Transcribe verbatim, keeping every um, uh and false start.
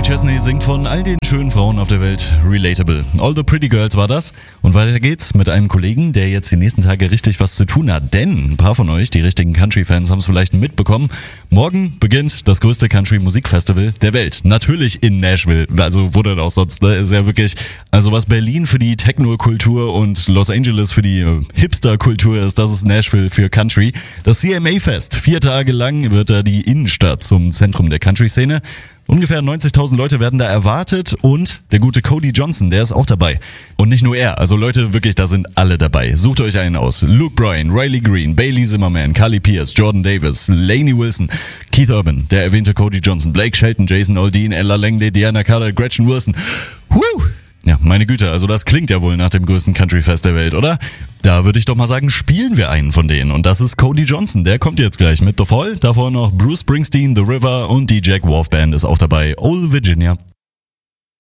Chesney singt von all den schönen Frauen auf der Welt Relatable. All the Pretty Girls war das. Und weiter geht's mit einem Kollegen, der jetzt die nächsten Tage richtig was zu tun hat. Denn ein paar von euch, die richtigen Country-Fans, haben es vielleicht mitbekommen. Morgen beginnt das größte Country-Musikfestival der Welt. Natürlich in Nashville. Also wo denn auch sonst, ne? Ist ja wirklich, also was Berlin für die Techno-Kultur und Los Angeles für die äh, Hipster-Kultur ist, das ist Nashville für Country. Das C M A-Fest. Vier Tage lang wird da die Innenstadt zum Zentrum der Country-Szene. Ungefähr neunzigtausend Leute werden da erwartet und der gute Cody Johnson, der ist auch dabei. Und nicht nur er, also Leute, wirklich, da sind alle dabei. Sucht euch einen aus. Luke Bryan, Riley Green, Bailey Zimmerman, Carly Pierce, Jordan Davis, Lainey Wilson, Keith Urban, der erwähnte Cody Johnson, Blake Shelton, Jason Aldean, Ella Langley, Deanna Carter, Gretchen Wilson. Huh! Ja, meine Güte, also das klingt ja wohl nach dem größten Country-Fest der Welt, oder? Da würde ich doch mal sagen, spielen wir einen von denen. Und das ist Cody Johnson, der kommt jetzt gleich mit The Fall. Davor noch Bruce Springsteen, The River und die Jack Wolf Band ist auch dabei. Old Virginia.